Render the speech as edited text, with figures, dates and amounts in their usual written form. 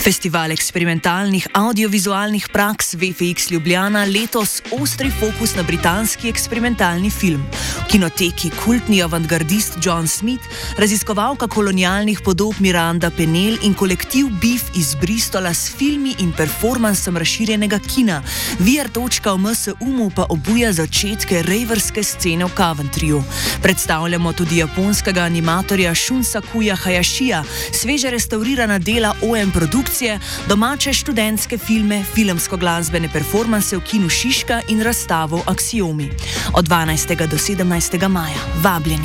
Festival eksperimentalnih audiovizualnih praks VFX Ljubljana letos ostri fokus na britanski eksperimentalni film. V kinoteki kultni avantgardist John Smith, raziskovalka kolonialnih podob Miranda Pennell in kolektiv Beef iz Bristola s filmi in performansom razširjenega kina. VR.točka v MSU-mu pa obuja začetke raverske scene v Coventryju. Predstavljamo tudi japonskega animatorja Shunsakuya Hayashija, sveže restaurirana dela OM produkcije, domače študentske filme, filmsko-glasbene performanse v kinu Šiška in razstavo Aksiomi. Od 12. do 17. maja. Vabljeni!